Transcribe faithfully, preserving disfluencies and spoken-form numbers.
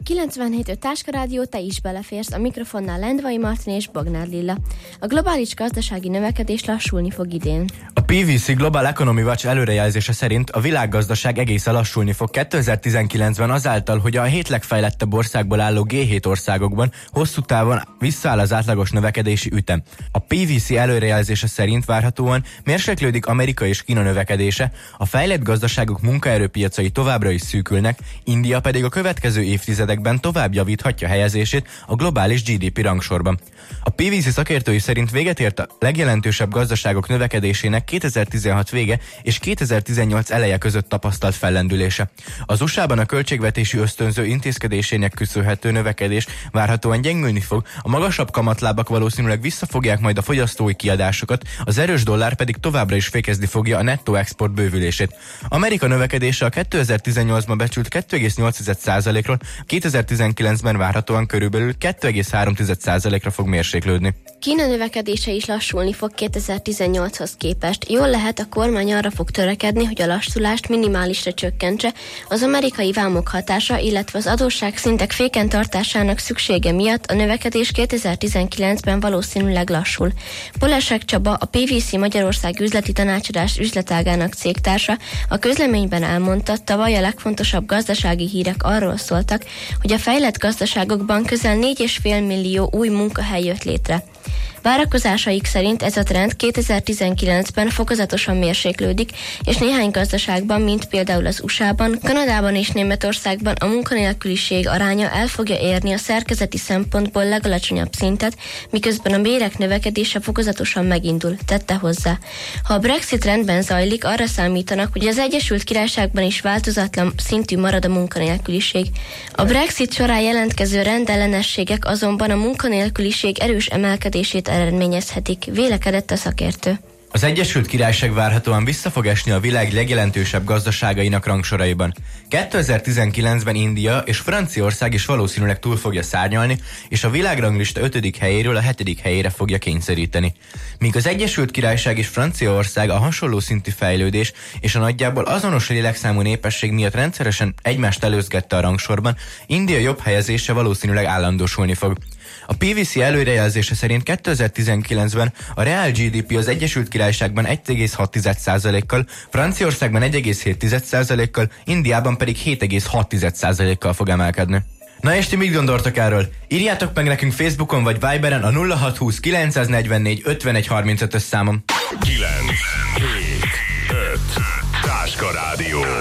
kilencvenhét öt Táska Rádió, te is beleférsz, a mikrofonnál Lendvai Martin és Bognár Lilla. A globális gazdasági növekedés lassulni fog idén. A pé vé cé Global Economy Watch előrejelzése szerint a világgazdaság egészen lassulni fog kétezer-tizenkilencben azáltal, hogy a hét legfejlettebb országból álló gé hét országokban hosszú távon visszaáll az átlagos növekedési ütem. A pé vé cé előrejelzése szerint várhatóan mérséklődik Amerika és Kína növekedése, a fejlett gazdaságok munkaerőpiacai továbbra is szűkülnek, India pedig a következő évtizedekben tovább javíthatja helyezését a globális gé dé pé rangsorban. A pé vé cé szakértői szerint véget ért a legjelentősebb gazdaságok növekedésének kétezer-tizenhat vége és kétezer-tizennyolc eleje között tapasztalt fellendülése. Az u es á-ban a költségvetési ösztönző intézkedésének köszönhető növekedés várhatóan gyengülni fog, a magasabb kamatlábak valószínűleg visszafogják majd a fogyasztói kiadásokat, az erős dollár pedig továbbra is fékezni fogja a nettó export bővülését. Amerika növekedése a kétezer-tizennyolcban becsült kettő egész nyolc százalékról, kétezer-tizenkilencben várhatóan körülbelül kettő egész három százalékra fog mérséklődni. Kína növekedése is lassulni fog kétezer-tizennyolchoz képest. Jól lehet, a kormány arra fog törekedni, hogy a lassulást minimálisra csökkentse, az amerikai vámok hatása, illetve az adósságszintek féken tartásának szüksége miatt a növekedés kétezer-tizenkilencben valószínűleg lassul. Polesek Csaba, a pé vé cé Magyarország üzleti tanácsadás üzletágának cégtársa a közleményben elmondta, tavaly a legfontosabb gazdasági hírek arról szóltak, hogy a fejlett gazdaságokban közel négy egész öt millió új munkahely jött létre. Várakozásaik szerint ez a trend kétezer-tizenkilencben fokozatosan mérséklődik, és néhány gazdaságban, mint például az u es á-ban, Kanadában és Németországban a munkanélküliség aránya el fogja érni a szerkezeti szempontból legalacsonyabb szintet, miközben a bérek növekedése fokozatosan megindul, tette hozzá. Ha a Brexit rendben zajlik, arra számítanak, hogy az Egyesült Királyságban is változatlan szintű marad a munkanélküliség. A Brexit során jelentkező rendellenességek azonban a munkanélküliség erős emelkedését eredményezhetik, vélekedett a szakértő. Az Egyesült Királyság várhatóan vissza fog esni a világ legjelentősebb gazdaságainak rangsoraiban. kétezer-tizenkilencben India és Franciaország is valószínűleg túl fogja szárnyalni, és a világranglista ötödik helyéről a hetedik helyére fogja kényszeríteni. Míg az Egyesült Királyság és Franciaország a hasonló szintű fejlődés és a nagyjából azonos lélekszámú népesség miatt rendszeresen egymást előzgette a rangsorban, India jobb helyezése valószínűleg állandósulni fog. A pé vé cé előrejelzése szerint kétezer-tizenkilencben a reál gé dé pé az Egyesült Királyságban egy egész hat százalékkal, Franciaországban egy egész hét százalékkal, Indiában pedig hét egész hat százalékkal fog emelkedni. Na és ti mit gondoltok erről? Írjátok meg nekünk Facebookon vagy Viberen a nulla hat húsz kilencszáznegyvennégy ötvenegy harmincötös számom. kilenc hét öt Táska Rádió.